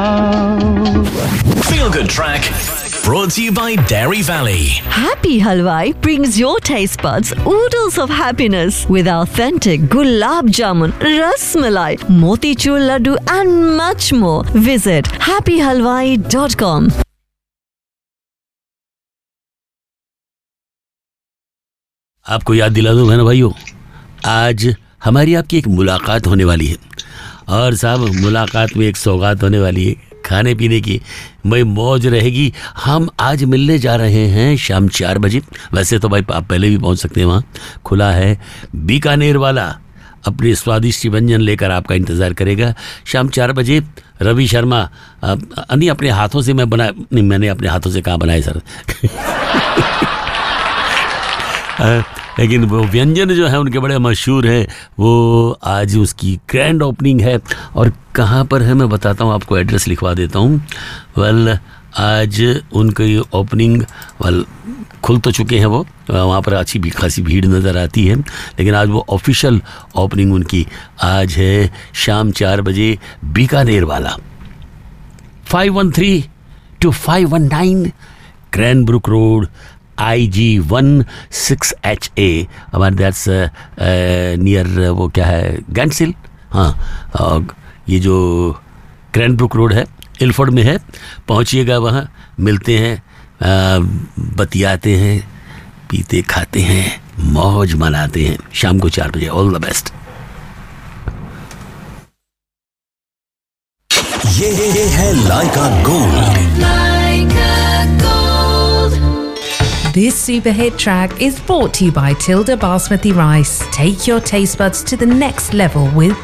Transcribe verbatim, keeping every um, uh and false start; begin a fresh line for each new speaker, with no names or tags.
Feel Good Track brought to you by Dairy Valley.
Happy Halwai brings your taste buds oodles of happiness with authentic gulab jamun, ras malai, motichur laddu and much more. Visit happy halwai dot com.
आपको याद दिला दूं ना भाइयों, आज हमारी आपकी एक मुलाकात होने वाली है और साहब मुलाकात में एक सौगात होने वाली है, खाने पीने की भाई मौज रहेगी। हम आज मिलने जा रहे हैं शाम चार बजे। वैसे तो भाई आप पहले भी पहुंच सकते हैं, वहाँ खुला है। बीकानेर वाला अपने स्वादिष्ट व्यंजन लेकर आपका इंतज़ार करेगा शाम चार बजे। रवि शर्मा नहीं अपने हाथों से मैं बना नहीं मैंने अपने हाथों से कहाँ बनाए सर लेकिन वो व्यंजन जो है उनके बड़े मशहूर हैं। वो आज उसकी ग्रैंड ओपनिंग है और कहाँ पर है मैं बताता हूँ आपको, एड्रेस लिखवा देता हूँ। वेल आज उनकी ओपनिंग वेल खुल तो चुके हैं, वो वहाँ पर अच्छी भी खासी भीड़ नज़र आती है, लेकिन आज वो ऑफिशियल ओपनिंग उनकी आज है शाम चार बजे बीकानेर वाला five one three to five one nine क्रैनब्रुक road I ji one six H A हमारे दैट्स नियर वो क्या है गैंडसिल। हाँ ये जो क्रैनब्रुक रोड है इल्फोर्ड में है, पहुंचिएगा वहाँ, मिलते हैं, uh, बतियाते हैं, पीते खाते हैं, मौज मनाते हैं शाम को चार बजे। All the best.
ये ये है लाइका gold.
This super hit track is brought to you by Tilda Basmati Rice. Take your taste buds to the next level with